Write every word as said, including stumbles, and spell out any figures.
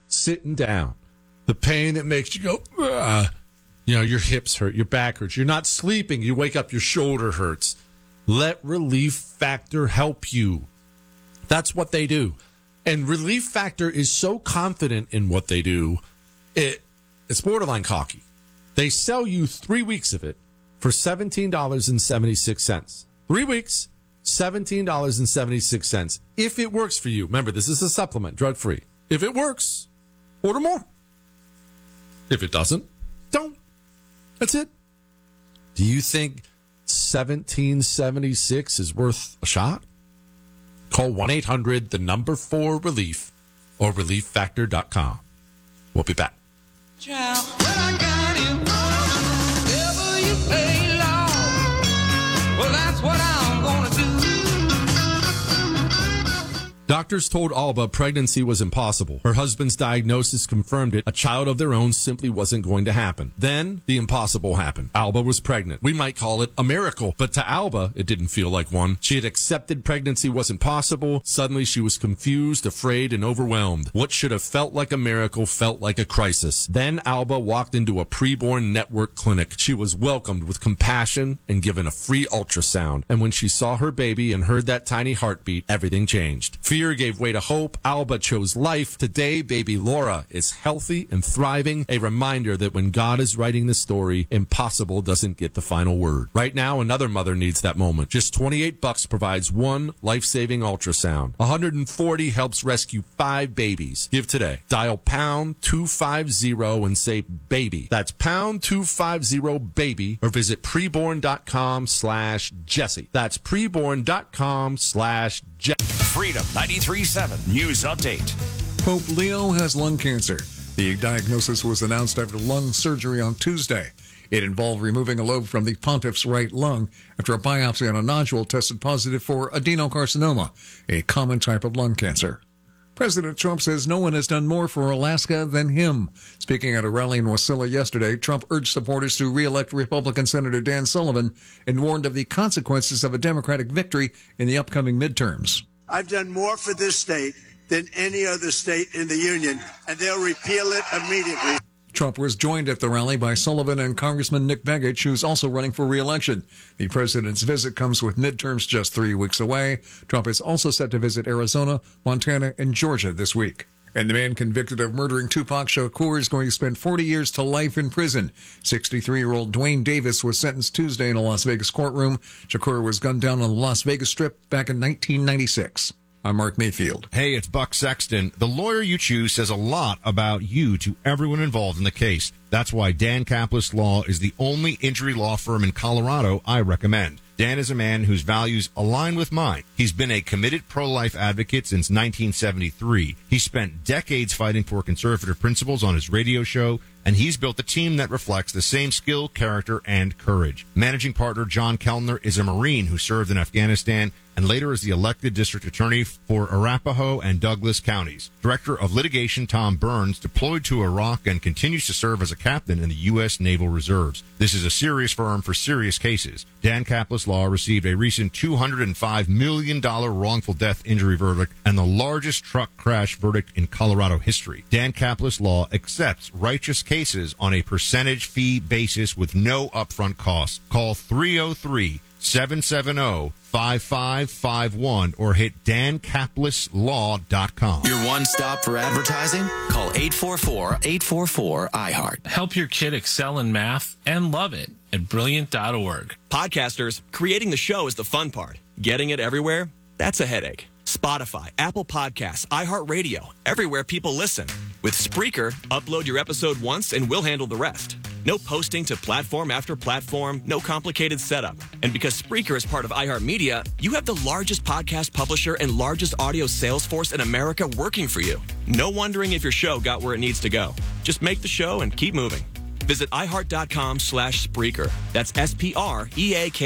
sitting down, the pain that makes you go, ugh. You know, your hips hurt, your back hurts, you're not sleeping, you wake up, your shoulder hurts. Let Relief Factor help you. That's what they do. And Relief Factor is so confident in what they do, it, it's borderline cocky. They sell you three weeks of it for seventeen dollars and seventy-six cents. Three weeks, seventeen dollars and seventy-six cents. If it works for you, remember, this is a supplement, drug-free. If it works, order more. If it doesn't, don't. That's it. Do you think seventeen seventy-six is worth a shot? Call one eight hundred, the number four relief, or relief factor dot com. We'll be back. Child, well, I got it. Whatever you say, Lord, well, that's what I'm gonna do. Doctors told Alba pregnancy was impossible. Her husband's diagnosis confirmed it. A child of their own simply wasn't going to happen. Then the impossible happened. Alba was pregnant. We might call it a miracle, but to Alba, it didn't feel like one. She had accepted pregnancy wasn't possible. Suddenly she was confused, afraid, and overwhelmed. What should have felt like a miracle felt like a crisis. Then Alba walked into a preborn network clinic. She was welcomed with compassion and given a free ultrasound. And when she saw her baby and heard that tiny heartbeat, everything changed. Fear gave way to hope. Alba chose life. Today, baby Laura is healthy and thriving. A reminder that when God is writing the story, impossible doesn't get the final word. Right now, another mother needs that moment. Just twenty-eight bucks provides one life-saving ultrasound. one hundred forty helps rescue five babies. Give today. Dial pound two fifty and say baby. That's pound two fifty baby, or visit preborn.com slash Jesse. That's preborn.com slash Jesse. Freedom ninety-three point seven News Update. Pope Leo has lung cancer. The diagnosis was announced after lung surgery on Tuesday. It involved removing a lobe from the pontiff's right lung after a biopsy on a nodule tested positive for adenocarcinoma, a common type of lung cancer. President Trump says no one has done more for Alaska than him. Speaking at a rally in Wasilla yesterday, Trump urged supporters to re-elect Republican Senator Dan Sullivan and warned of the consequences of a Democratic victory in the upcoming midterms. I've done more for this state than any other state in the union, and they'll repeal it immediately. Trump was joined at the rally by Sullivan and Congressman Nick Begich, who's also running for re-election. The president's visit comes with midterms just three weeks away. Trump is also set to visit Arizona, Montana, and Georgia this week. And the man convicted of murdering Tupac Shakur is going to spend forty years to life in prison. sixty-three-year-old Dwayne Davis was sentenced Tuesday in a Las Vegas courtroom. Shakur was gunned down on the Las Vegas Strip back in nineteen ninety-six. I'm Mark Mayfield. Hey, it's Buck Sexton. The lawyer you choose says a lot about you to everyone involved in the case. That's why Dan Kaplis Law is the only injury law firm in Colorado I recommend. Dan is a man whose values align with mine. He's been a committed pro-life advocate since nineteen seventy-three. He spent decades fighting for conservative principles on his radio show, and he's built a team that reflects the same skill, character, and courage. Managing partner John Kellner is a Marine who served in Afghanistan and later is the elected district attorney for Arapahoe and Douglas counties. Director of litigation Tom Burns deployed to Iraq and continues to serve as a captain in the U S Naval Reserves. This is a serious firm for serious cases. Dan Kaplis Law received a recent two hundred five million dollars wrongful death injury verdict and the largest truck crash verdict in Colorado history. Dan Kaplis Law accepts righteous cases on a percentage fee basis with no upfront costs. Call three oh three, seven seven zero, five five five one or hit dan kaplis law dot com. Your one stop for advertising? Call eight four four, eight four four, I heart. Help your kid excel in math and love it at brilliant dot org. Podcasters, creating the show is the fun part. Getting it everywhere? That's a headache. Spotify, Apple Podcasts, iHeartRadio, everywhere people listen. With Spreaker, upload your episode once and we'll handle the rest. No posting to platform after platform, no complicated setup. And because Spreaker is part of iHeartMedia, you have the largest podcast publisher and largest audio sales force in America working for you. No wondering if your show got where it needs to go. Just make the show and keep moving. Visit iHeart.com slash Spreaker. That's S P R E A K